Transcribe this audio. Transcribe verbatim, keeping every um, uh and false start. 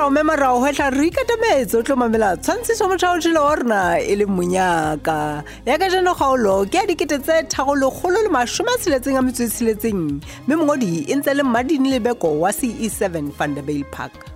rao mema rao hwetla re ikatametse o tlo mamela tshwantshiso mothaotshile wa rona e le monyaka ya ka jeno kgaolo ke ya dikete tse thagolokgolo le mashome a tsheletseng a metso e tsheletseng mme mongodi e ntse le Mmadini Lebeko wa C E seven Vanderbilt Park.